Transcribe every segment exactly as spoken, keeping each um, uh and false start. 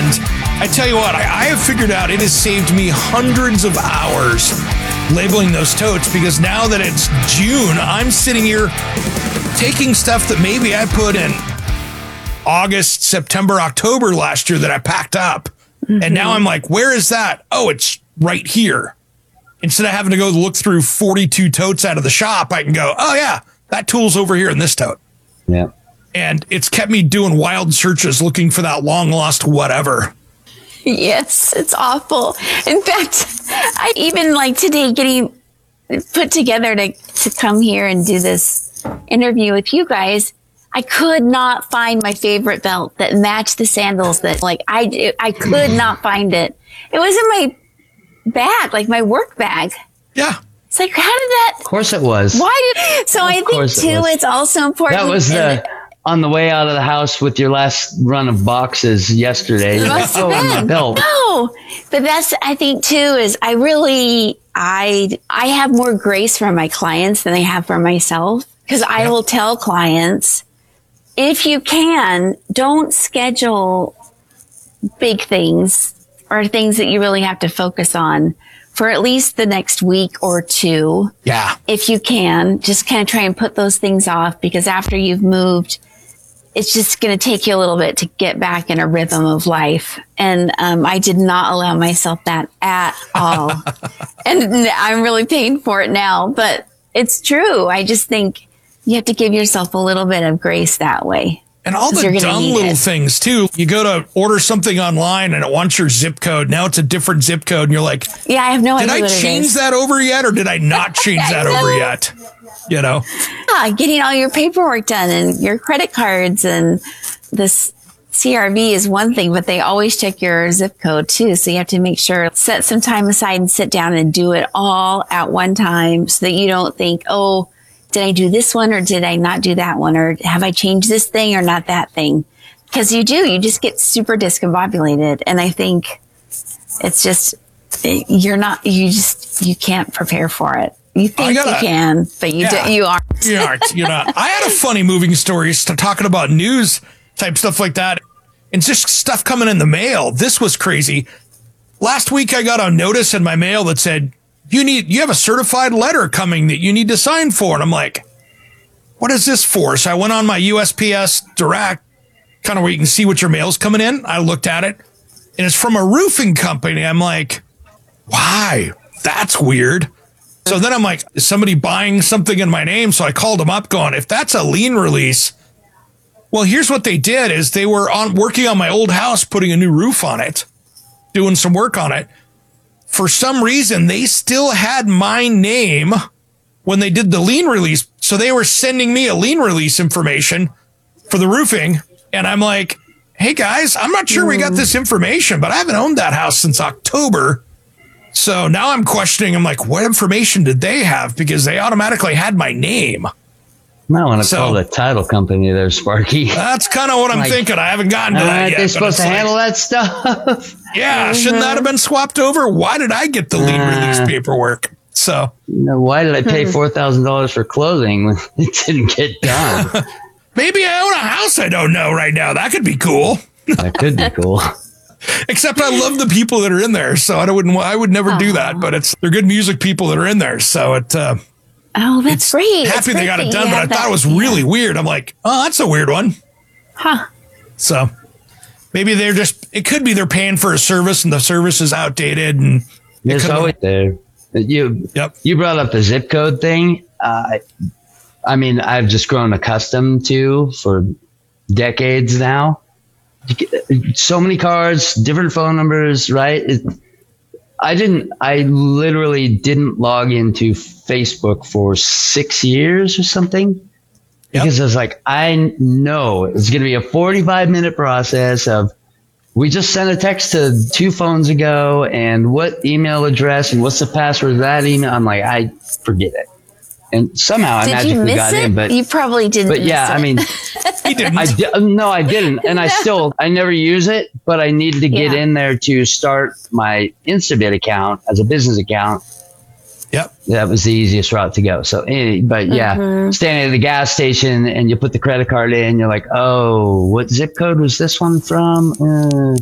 And I tell you what, I, I have figured out it has saved me hundreds of hours labeling those totes, because now that it's June, I'm sitting here taking stuff that maybe I put in August, September, October last year that I packed up. Mm-hmm. And now I'm like, where is that? Oh, it's right here. Instead of having to go look through forty-two totes out of the shop, I can go, oh yeah, that tool's over here in this tote. Yeah. And it's kept me doing wild searches looking for that long lost whatever. Yes, it's awful. In fact, I even like today getting put together to, to come here and do this interview with you guys. I could not find my favorite belt that matched the sandals that like I, I could not find it. It was in my bag, like my work bag. Yeah. It's like, how did that? Of course it was. Why did? So Of I think course it too, was. it's also important. That was the on the way out of the house with your last run of boxes yesterday. It You're like, must have oh, been. my belt. No, but that's, I think too, is I really, I, I have more grace for my clients than I have for myself, because I will tell clients, if you can, don't schedule big things or things that you really have to focus on for at least the next week or two. Yeah. If you can, just kind of try and put those things off, because after you've moved, it's just going to take you a little bit to get back in a rhythm of life. And um, I did not allow myself that at all. And I'm really paying for it now, but it's true. I just think you have to give yourself a little bit of grace that way. And all the dumb little it. things too. You go to order something online and it wants your zip code. Now it's a different zip code. And you're like, yeah, I have no did idea. Did I change that over yet? Or did I not change that over yet? You know, yeah, getting all your paperwork done and your credit cards and this C R V is one thing, but they always check your zip code too. So you have to make sure, set some time aside and sit down and do it all at one time so that you don't think, oh, did I do this one or did I not do that one? Or have I changed this thing or not that thing? Because you do, you just get super discombobulated. And I think it's just, you're not, you just, you can't prepare for it. You think gotta, you can, but you yeah, do, you aren't. You aren't. You're not. I had a funny moving story talking about news type stuff like that. And just stuff coming in the mail. This was crazy. Last week, I got a notice in my mail that said, you need, you have a certified letter coming that you need to sign for. And I'm like, what is this for? So I went on my U S P S Direct, kind of where you can see what your mail's coming in. I looked at it and it's from a roofing company. I'm like, why? That's weird. So then I'm like, is somebody buying something in my name? So I called them up going, if that's a lien release, well, here's what they did is they were on working on my old house, putting a new roof on it, doing some work on it. For some reason, they still had my name when they did the lien release. So they were sending me a lien release information for the roofing. And I'm like, hey guys, I'm not sure we got this information, but I haven't owned that house since October. So now I'm questioning, I'm like, what information did they have? Because they automatically had my name. I want to so, call the title company there, Sparky. That's kind of what I'm like, thinking. I haven't gotten to that yet. They're supposed to like, handle that stuff. Yeah, mm-hmm. Shouldn't that have been swapped over? Why did I get the lien uh, release paperwork? So, you know, why did I pay four thousand dollars for clothing when it didn't get done? Maybe I own a house I don't know right now. That could be cool. That could be cool. Except I love the people that are in there, so I wouldn't. I would never Aww. do that. But it's they're good music people that are in there, so it. Uh, oh, that's great! Happy that's they great got it done, but I that, thought it was yeah. really weird. I'm like, oh, that's a weird one. Huh. So maybe they're just. It could be they're paying for a service, and the service is outdated, and it's always there. You. Yep. You brought up the zip code thing. Uh, I mean, I've just grown accustomed to for decades now. So many cards, different phone numbers, right? It, I didn't, I literally didn't log into Facebook for six years or something yep. because I was like, I know it's going to be a forty-five minute process of, we just sent a text to two phones ago and what email address and what's the password of that email. I'm like, I forget it. And somehow I Did magically you miss got it? in, but you probably didn't. But yeah, miss it. I mean, he didn't. I di- no, I didn't, and I still I never use it. But I needed to get yeah. in there to start my Instabit account as a business account, Yep. That was the easiest route to go. So, eh, but yeah, mm-hmm. standing at the gas station and you put the credit card in, you're like, oh, what zip code was this one from? Uh,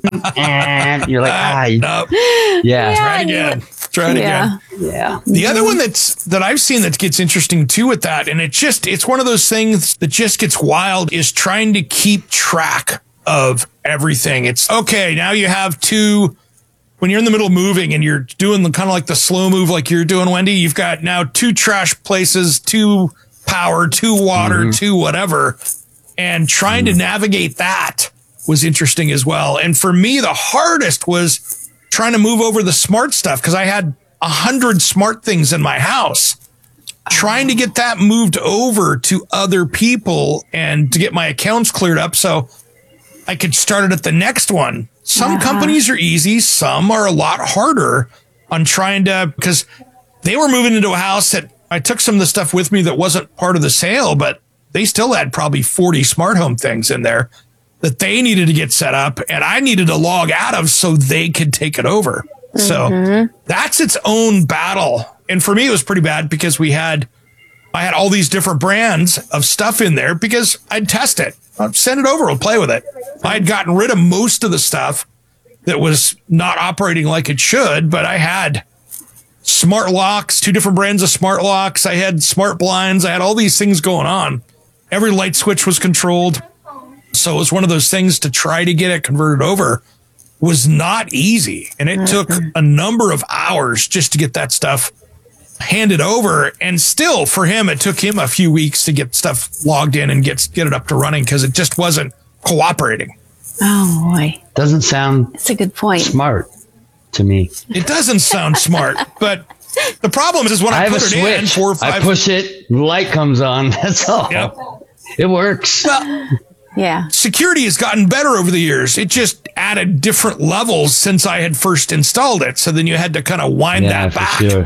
and you're like, ah, you, nope. yeah. yeah. Try it again. Try it yeah. again. Yeah. The other one that's that I've seen that gets interesting too with that, and it just it's one of those things that just gets wild, is trying to keep track of everything. It's okay. Now you have two. When you're in the middle of moving and you're doing the kind of like the slow move like you're doing, Wendy, you've got now two trash places, two power, two water, mm-hmm. two whatever. And trying mm-hmm. to navigate that was interesting as well. And for me, the hardest was trying to move over the smart stuff because I had a hundred smart things in my house. Trying to get that moved over to other people and to get my accounts cleared up so I could start it at the next one. Some uh-huh. companies are easy. Some are a lot harder on trying to, because they were moving into a house that I took some of the stuff with me that wasn't part of the sale, but they still had probably forty smart home things in there that they needed to get set up and I needed to log out of so they could take it over. Mm-hmm. So that's its own battle. And for me, it was pretty bad because we had, I had all these different brands of stuff in there because I'd test it. I'd send it over. We'll play with it. I had gotten rid of most of the stuff that was not operating like it should, but I had smart locks, two different brands of smart locks. I had smart blinds. I had all these things going on. Every light switch was controlled. So it was one of those things to try to get it converted over was not easy. And it took a number of hours just to get that stuff handed over. And still for him, it took him a few weeks to get stuff logged in and get, get it up to running because it just wasn't cooperating. Oh boy. Doesn't sound That's a good point. smart to me. It doesn't sound smart, but the problem is when I, I have put a it switch. in four or five. I push it, light comes on. That's all. Yep. It works. Well, yeah. security has gotten better over the years. It just added different levels since I had first installed it. So then you had to kind of wind yeah, that back. For sure.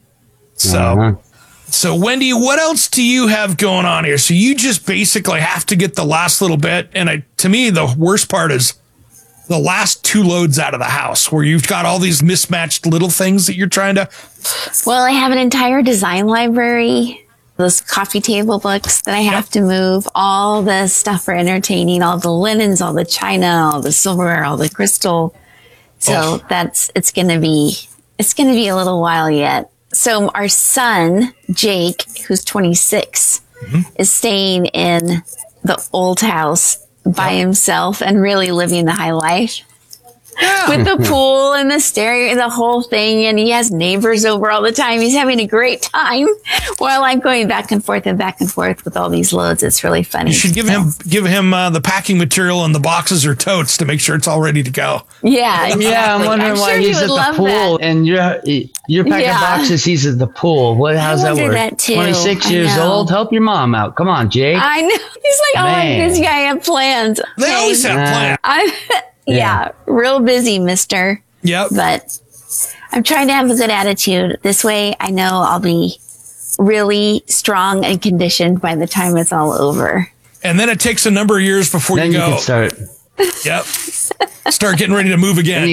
So, uh-huh. so Wendy, what else do you have going on here? So you just basically have to get the last little bit. And I, to me, the worst part is the last two loads out of the house where you've got all these mismatched little things that you're trying to. Well, I have an entire design library, those coffee table books that I have yep. to move, all the stuff for entertaining, all the linens, all the china, all the silverware, all the crystal. So oh. that's, it's going to be, it's going to be a little while yet. So our son, Jake, who's twenty-six, mm-hmm. is staying in the old house by yep. himself and really living the high life. Yeah. With the pool and the stereo and the whole thing. And he has neighbors over all the time. He's having a great time while I'm going back and forth and back and forth with all these loads. It's really funny. You should give so. him give him uh, the packing material and the boxes or totes to make sure it's all ready to go. Yeah, exactly. Yeah, I'm wondering I'm why sure he's he at the pool that. and you're you're packing yeah. boxes. He's at the pool. What? How's that work? That too. twenty-six years old. Help your mom out. Come on, Jake. I know. He's like, Man. oh, this guy have plans. They okay. always have plans. I. Yeah. yeah, real busy, mister. Yep. But I'm trying to have a good attitude. This way, I know I'll be really strong and conditioned by the time it's all over. And then it takes a number of years before then you go. You can start. Yep. Start getting ready to move again.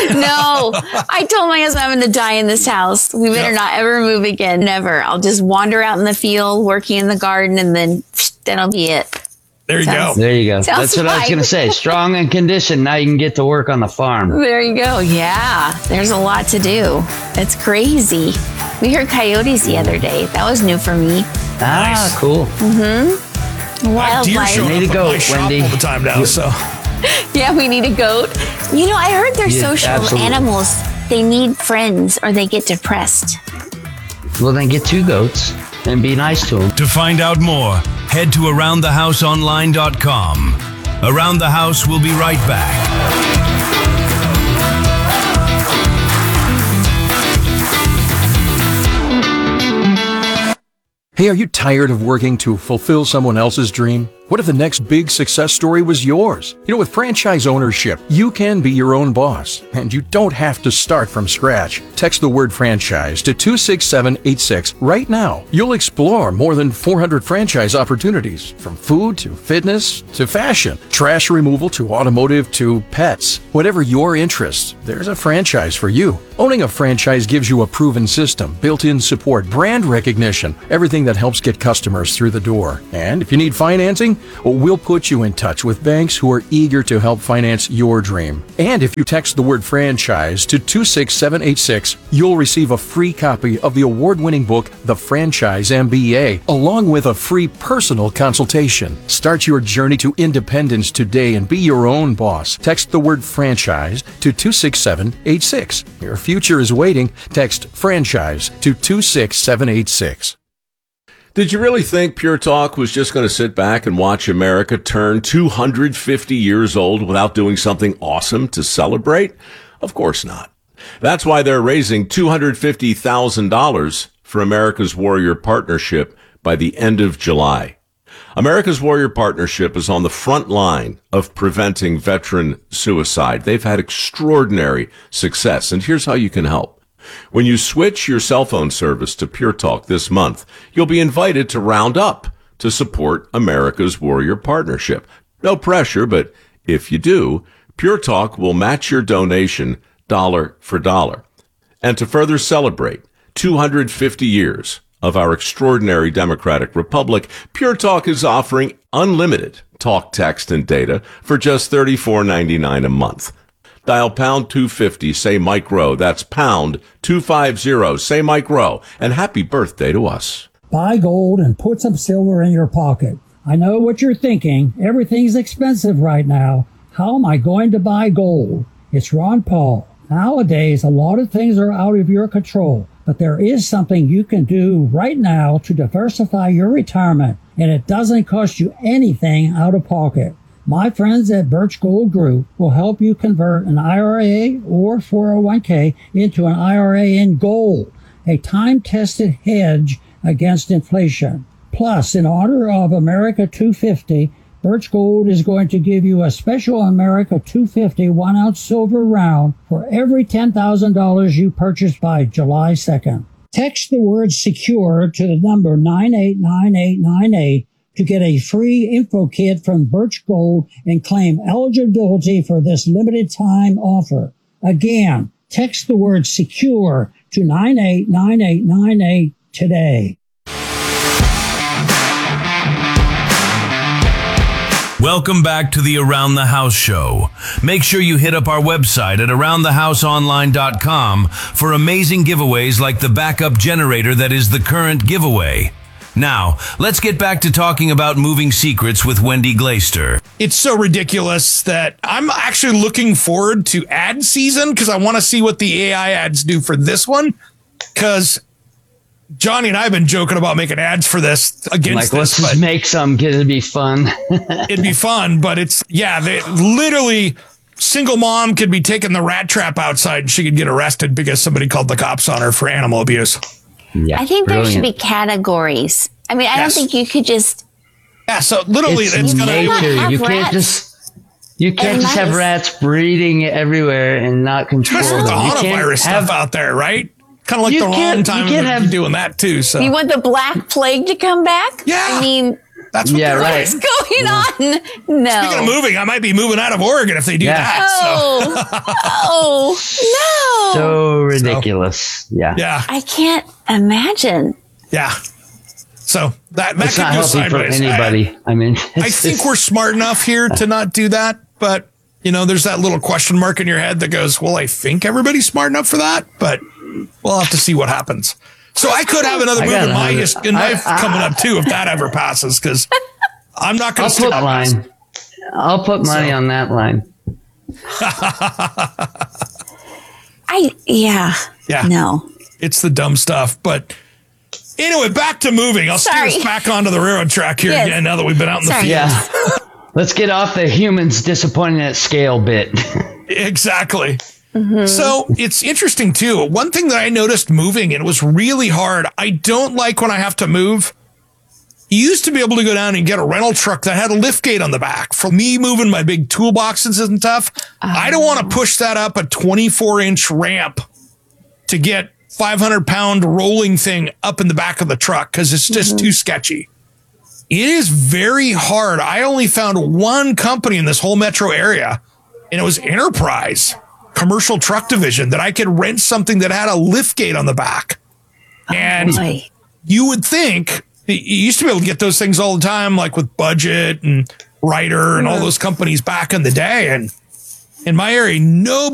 No, I told my husband I'm going to die in this house. We better yep. not ever move again. Never. I'll just wander out in the field, working in the garden, and then psh, that'll be it. There you Sounds, go. There you go. That's what fine. I was going to say. Strong and conditioned. Now you can get to work on the farm. There you go. Yeah. There's a lot to do. It's crazy. We heard coyotes the other day. That was new for me. Ah, nice. Cool. Mm-hmm. Wildlife. You need a goat, Wendy. All the time now, you, so. Yeah, we need a goat. You know, I heard they're yeah, social absolutely. animals. They need friends or they get depressed. Well, then get two goats and be nice to them. To find out more, head to around the house online dot com. Around the House will be right back. Hey, are you tired of working to fulfill someone else's dream? What if the next big success story was yours? You know, with franchise ownership, you can be your own boss, and you don't have to start from scratch. Text the word franchise to two six seven eight six right now. You'll explore more than four hundred franchise opportunities, from food to fitness to fashion, trash removal to automotive to pets. Whatever your interest, there's a franchise for you. Owning a franchise gives you a proven system, built-in support, brand recognition, everything that helps get customers through the door. And if you need financing, well, we'll put you in touch with banks who are eager to help finance your dream. And if you text the word franchise to two six seven eight six, you'll receive a free copy of the award-winning book, The Franchise M B A, along with a free personal consultation. Start your journey to independence today and be your own boss. Text the word franchise to two six seven eight six. Your future is waiting. Text franchise to two six seven eight six. Did you really think Pure Talk was just going to sit back and watch America turn two hundred fifty years old without doing something awesome to celebrate? Of course not. That's why they're raising two hundred fifty thousand dollars for America's Warrior Partnership by the end of July. America's Warrior Partnership is on the front line of preventing veteran suicide. They've had extraordinary success, and here's how you can help. When you switch your cell phone service to Pure Talk this month, you'll be invited to round up to support America's Warrior Partnership. No pressure, but if you do, Pure Talk will match your donation dollar for dollar. And to further celebrate two hundred fifty years of our extraordinary democratic republic, Pure Talk is offering unlimited talk, text, and data for just thirty-four ninety-nine a month. Dial pound two fifty, say Mike Rowe. That's pound two fifty, say Mike Rowe. And happy birthday to us. Buy gold and put some silver in your pocket. I know what you're thinking. Everything's expensive right now. How am I going to buy gold? It's Ron Paul. Nowadays, a lot of things are out of your control, but there is something you can do right now to diversify your retirement, and it doesn't cost you anything out of pocket. My friends at Birch Gold Group will help you convert an I R A or four oh one k into an I R A in gold, a time-tested hedge against inflation. Plus, in honor of America two fifty, Birch Gold is going to give you a special America two fifty one-ounce silver round for every ten thousand dollars you purchase by July second. Text the word SECURE to the number nine eight nine eight nine eight to get a free info kit from Birch Gold and claim eligibility for this limited time offer. Again, text the word SECURE to nine eight nine eight nine eight today. Welcome back to the Around the House show. Make sure you hit up our website at around the house online dot com for amazing giveaways like the backup generator that is the current giveaway. Now, let's get back to talking about moving secrets with Wendy Glaister. It's so ridiculous that I'm actually looking forward to ad season because I want to see what the A I ads do for this one. Because Johnny and I have been joking about making ads for this against like, this. Let's just make some because it'd be fun. It'd be fun, but it's, yeah, they literally, single mom could be taking the rat trap outside and she could get arrested because somebody called the cops on her for animal abuse. Yeah, I think brilliant. there should be categories. I mean, I Yes. don't think you could just. Yeah, so literally, It's it's, going nature. to. You can't rats. just you can't And just have mice. rats breeding everywhere and not control Especially with the them. You can't autovirus have- stuff out there, right? Kind of like You the wrong can't- you time can't to have- be doing that too. So You want the Black Plague to come back? Yeah. I mean, that's what Yeah, they're right. doing. what's going on? No. Speaking of moving, I might be moving out of Oregon if they do Yeah. that. Oh, oh, no. So ridiculous. Yeah. So, yeah, I can't imagine. yeah. So that that It's could not go healthy for sideways. anybody. I, mean, I, I think we're smart enough here to not do that, but you know, there's that little question mark in your head that goes, "Well, I think everybody's smart enough for that," but we'll have to see what happens. So I could have another I move in gotta my have his- it. in my I- I- coming up too if that ever passes because I'm not going I'll to stick put on this. line. I'll put money So- on that line. I, yeah. Yeah. No. It's the dumb stuff, but anyway, back to moving. I'll steer Sorry. us back onto the railroad track here Yes. again now that we've been out in the Sorry. field. Yeah. Let's get off the humans disappointing at scale bit. Exactly. So it's interesting too. One thing that I noticed moving, and it was really hard. I don't like when I have to move You used to be able to go down and get a rental truck that had a lift gate on the back. For me moving my big toolboxes and stuff, oh. I don't want to push that up a twenty-four inch ramp to get five hundred pound rolling thing up in the back of the truck because it's just mm-hmm. too sketchy. It is very hard. I only found one company in this whole metro area, and it was Enterprise Commercial Truck Division, that I could rent something that had a lift gate on the back. Oh, and boy. You would think you used to be able to get those things all the time, like with Budget and Ryder and all those companies back in the day. And in my area, nobody